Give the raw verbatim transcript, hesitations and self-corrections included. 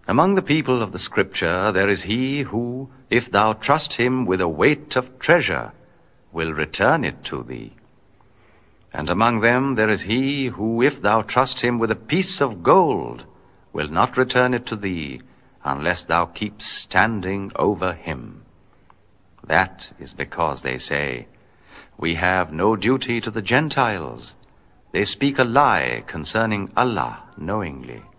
Among the people of the Scripture there is he who, if thou trust him with a weight of treasure, will return it to thee. And among them there is he who, if thou trust him with a piece of gold, will not return it to thee, unless thou keep standing over him. That is because they say, We have no duty to the Gentiles. They speak a lie concerning Allah knowingly.